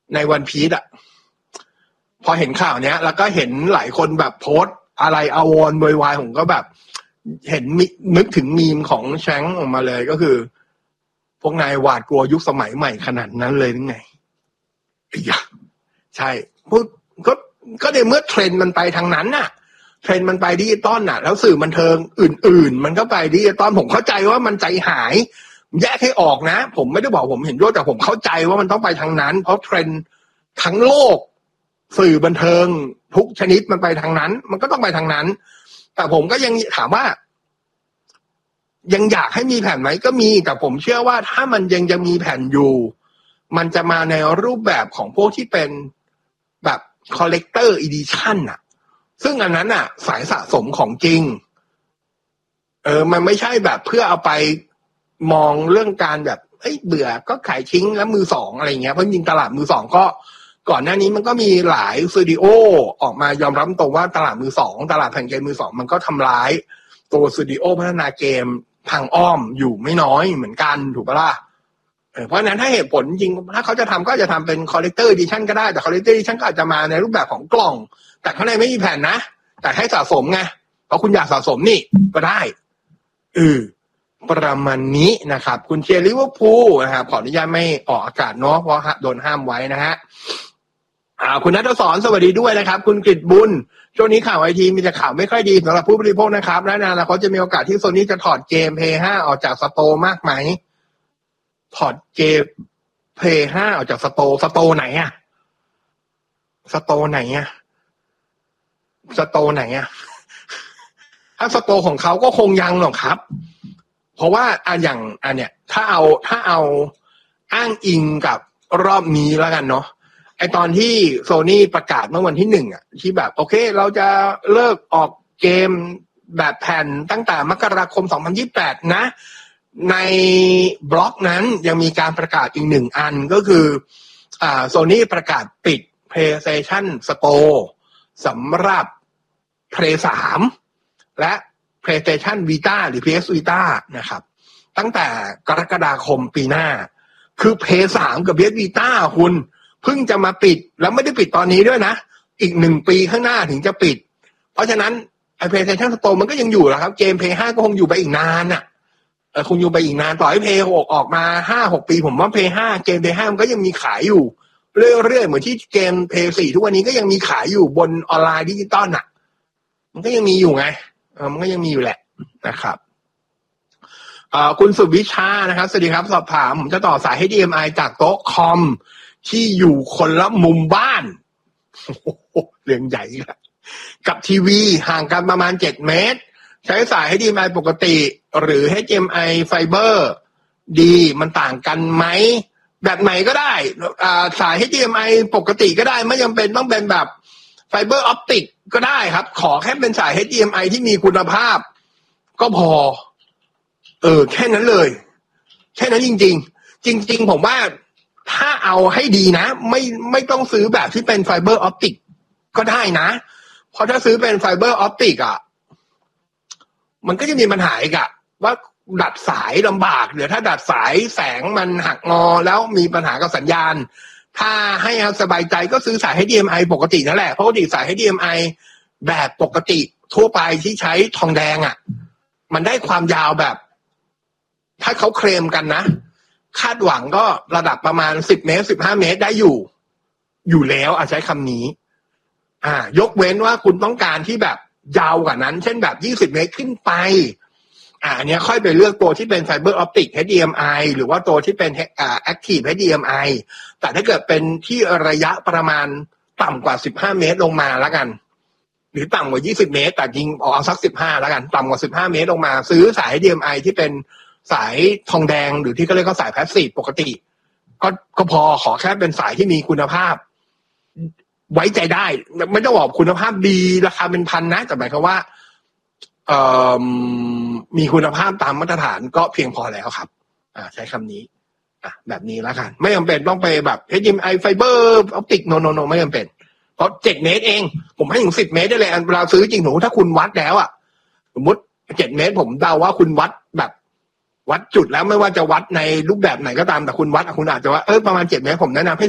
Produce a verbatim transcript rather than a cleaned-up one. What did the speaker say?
ในวันพีซอ่ะพอเห็นข่าวเนี้ยแล้วก็เห็นหลายคนแบบโพสอะไรอาวรณ์โวยวายผมก็แบบเห็นนึกถึงมีมของแชงค์ออกมาเลยก็คือพวกนายหวาดกลัวยุคสมัยใหม่ขนาดนั้นเลยหรือไงอย่าใช่พวกก็ก็ในเมื่อเทรนด์มันไปทางนั้นน่ะเทรนด์มันไปดิจิตอลน่ะแล้วสื่อบันเทิงอื่นๆมันก็ไปดิจิตอลผมเข้าใจว่ามันใจหายแยกให้ออกนะผมไม่ได้บอกผมเห็นด้วยแต่ผมเข้าใจว่ามันต้องไปทางนั้นเพราะเทรนด์ทั้งโลกสื่อบันเทิงทุกชนิดมันไปทางนั้นมันก็ต้องไปทางนั้นแต่ผมก็ยังถามว่ายังอยากให้มีแผ่นไหมก็มีแต่ผมเชื่อว่าถ้ามันยังจะมีแผ่นอยู่มันจะมาในรูปแบบของพวกที่เป็นแบบ collector edition น่ะซึ่งอันนั้นน่ะสายสะสมของจริงเออมันไม่ใช่แบบเพื่อเอาไปมองเรื่องการแบบเอ้ยเบื่อก็ขายทิ้งแล้วมือสองอะไรเงี้ยเพราะจริงตลาดมือสองก็ก่อนหน้านี้มันก็มีหลายสตูดิโอออกมายอมรับตรงว่าตลาดมือสองตลาดแผ่นเกมมือสองมันก็ทำร้ายตัวสตูดิโอพัฒนาเกมทางอ้อมอยู่ไม่น้อยเหมือนกันถูกปะล่ะเพราะฉะนั้นถ้าเหตุผลจริงถ้าเขาจะทำก็จะทำเป็น collector edition ก็ได้แต่ collector edition ก็อาจจะมาในรูปแบบของกล่องแต่ข้างในไม่มีแผ่นนะแต่ให้สะสมไงเพราะคุณอยากสะสมนี่ก็ได้เออประมาณนี้นะครับคุณเชียร์ลิเวอร์พูลนะครับขออนุญาตไม่ออกอากาศเนาะเพราะโดนห้ามไว้นะฮะอ่าคุณณัฐศรสวัสดีด้วยนะครับคุณกฤษบุญช่วงนี้ข่าวไอทีมีแต่ข่าวไม่ค่อยดีสำหรับผู้บริโภคนะครับและในอนาคตจะมีโอกาสที่โซนี่จะถอดเกม เพลย์ ห้าออกจากสโตร์มากไหมถอดเกม เพลย์ ห้าออกจากสโตร์สโตร์ไหนอะสโตร์ไหนอะสโตร์ไหนอะถ้าสโตร์ของเขาก็คงยังหรอกครับเพราะว่าอันอย่างอันเนี้ยถ้าเอาถ้าเอาอ้างอิงกับรอบนี้แล้วกันเนาะไอตอนที่โซนี่ประกาศเมื่อวันที่หนึ่งอ่ะที่แบบโอเคเราจะเลิกออกเกมแบบแผ่นตั้งแต่มกราคมสองพันยี่สิบแปดนะในบล็อกนั้นยังมีการประกาศอีกหนึ่งอันก็คืออ่าโซนี่ประกาศปิด PlayStation Store สำหรับ Play สาม และ PlayStation Vita หรือ พี เอส Vita นะครับตั้งแต่กรกฎาคมปีหน้าคือ Play สาม กับ พี เอส Vita คุณเพิ่งจะมาปิดแล้วไม่ได้ปิดตอนนี้ด้วยนะอีกหนึ่งปีข้างหน้าถึงจะปิดเพราะฉะนั้นไอ้ PlayStation Store มันก็ยังอยู่แหละครับเกม Play ห้าก็คงอยู่ไปอีกนานน่ะเออคงอยู่ไปอีกนานต่อให้ Play หกออกมา ห้าหก ปีผมว่า Play ห้าเกม Play ห้ามันก็ยังมีขายอยู่เรื่อยๆเหมือนที่เกม Play สี่ทุกวันนี้ก็ยังมีขายอยู่บนออนไลน์ดิจิตอลน่ะมันก็ยังมีอยู่ไงเออมันก็ยังมีอยู่แหละนะครับอ่าคุณสุวิชานะครับสวัสดีครับสอบถามผมจะต่อสาย เอช ดี เอ็ม ไอ จากโต๊ะคอมที่อยู่คนละมุมบ้านเรื่องใหญ่ละกับทีวีห่างกันประมาณเจ็ดเมตรใช้สาย เอช ดี เอ็ม ไอ ปกติหรือ เอช ดี เอ็ม ไอ Fiber ดีมันต่างกันไหมแบบไหนก็ได้อ่าสาย เอช ดี เอ็ม ไอ ปกติก็ได้ไม่จำเป็นต้องเป็นแบบไฟเบอร์ออปติกก็ได้ครับขอแค่เป็นสาย เอช ดี เอ็ม ไอ ที่มีคุณภาพก็พอเออแค่นั้นเลยแค่นั้นจริงๆจริงๆผมว่าถ้าเอาให้ดีนะไม่ไม่ต้องซื้อแบบที่เป็นไฟเบอร์ออปติกก็ได้นะเพราะถ้าซื้อเป็นไฟเบอร์ออปติกอ่ะมันก็จะมีปัญหาอีกอ่ะว่าดัดสายลำบากเดี๋ยวถ้าดัดสายแสงมันหักงอแล้วมีปัญหากับสัญญาณถ้าให้สบายใจก็ซื้อสาย เอช ดี เอ็ม ไอ ปกตินั่นแหละเพราะปกติสาย เอช ดี เอ็ม ไอ แบบปกติทั่วไปที่ใช้ทองแดงอ่ะมันได้ความยาวแบบถ้าเขาเคลมกันนะคาดหวังก็ระดับประมาณสิบเมตรสิบห้าเมตรได้อยู่อยู่แล้วอาจใช้คำนี้อ่ายกเว้นว่าคุณต้องการที่แบบยาวกว่านั้นเช่นแบบยี่สิบเมตรขึ้นไปอ่าอันนี้ค่อยไปเลือกตัวที่เป็นไฟเบอร์ออปติก เอช ดี เอ็ม ไอ หรือว่าตัวที่เป็นอ่า Active เอช ดี เอ็ม ไอ แต่ถ้าเกิดเป็นที่ระยะประมาณต่ำกว่าสิบห้าเมตรลงมาแล้วกันหรือต่ำกว่ายี่สิบเมตรแต่จริงเอาสักสิบห้าแล้วกันต่ำกว่าสิบห้าเมตรลงมาซื้อสาย เอช ดี เอ็ม ไอ ที่เป็นสายทองแดงหรือที่เขาเรียกว่าสายแพสซีฟปกติก็ก็พอขอแค่เป็นสายที่มีคุณภาพไว้ใจได้ไม่ต้องบอกคุณภาพดีราคาเป็นพันนะแต่หมายความว่าเอ่อมีคุณภาพตามมาตรฐานก็เพียงพอแล้วครับอ่าใช้คำนี้อ่ะแบบนี้แล้วกันไม่จำเป็นต้องไปแบบ เอช ดี เอ็ม ไอ Fiber Optic no no no ไม่จำเป็นเพราะเจ็ดเมตรเองผมให้ถึงสิบเมตรได้เลยเวลาซื้อจริงหนูถ้าคุณวัดแล้วอ่ะสมมติเจ็ดเมตรผมเดาว่าคุณวัดแบบวัดจุดแล้วไม่ว่าจะวัดในรูปแบบไหนก็ตามแต่คุณวัดคุณอาจจะว่าเออประมาณเจ็ดเมตรผมแนะนำให้